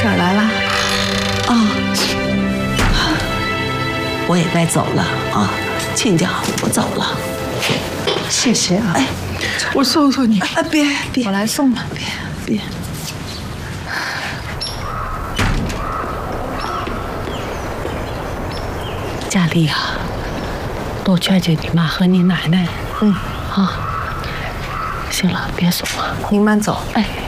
婶来了。 啊，我也该走了啊，亲家，我走了。 谢谢啊。 哎，我送送你。 别， 我来送吧。 别。 佳丽啊，多劝劝你妈和你奶奶。 嗯， 啊，行了，别送了， 您慢走。 哎。